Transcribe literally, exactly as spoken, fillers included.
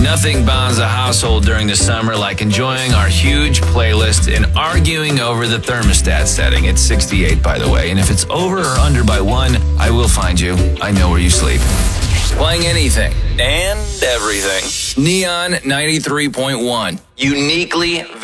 Nothing bonds a household during the summer like enjoying our huge playlist and arguing over the thermostat setting. It's sixty-eight, by the way, and if it's over or under by one, I will find you. I know where you sleep. Playing anything and everything. Neon ninety-three point one. Uniquely